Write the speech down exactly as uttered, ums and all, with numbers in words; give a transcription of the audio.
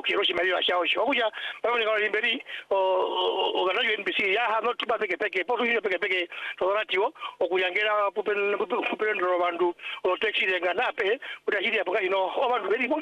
kiro shimaliwa shao shao kuja pale ngalo limberi o ganayo N B C ya ha no tupa peke peke po fino peke peke to ratio o kuyangera pupen pupen ro bandu o taxi de nganape utashiri apoka ino o bandu beri